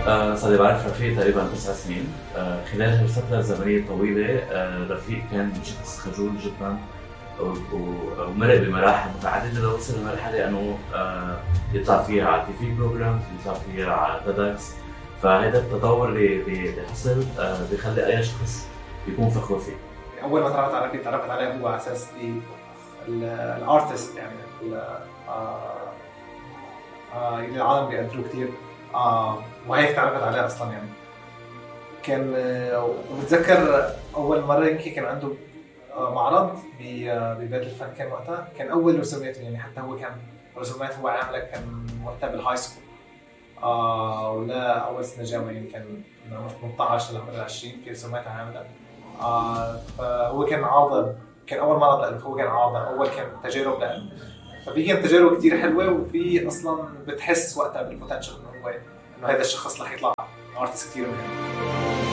صار لي بعرف رفيق تقريبا 9 سنين. خلال هالفترة الزمنية الطويلة رفيق كان شخص خجول جدا ومرق بمراحل متعددة لوصل لمرحلة أنه يطلع فيها على تي في بروجرام، يطلع فيها على تيدكس. فهذا التطور اللي حصل بيخلي أي شخص يكون فخور فيه. أول ما تعرفت على رفيق تعرفت عليه هو على أساس الارتست، يعني اللي العالم بيقدروا كتير، وهيك تعرفت عليه أصلاً. يعني كان وبتذكر أول مرة يمكن كان عنده معرض ببيت الفن، كان وقتها كان أول رسوماته، يعني حتى هو كان رسومات هو عامله كان وقتها بالهاي سكول، ولا أول سنة جامعة، يعني كان من عمر 18 لعمر 20 في رسومات عامله. فهو كان عاضل، كان أول معرض له، هو كان عاضل، أول كان تجارب له، ففي كانت تجارب كتير حلوة، وفي أصلاً بتحس وقتها بالبوتنشل إنه هذا الشخص رح يطلع ارتست كتير مهم.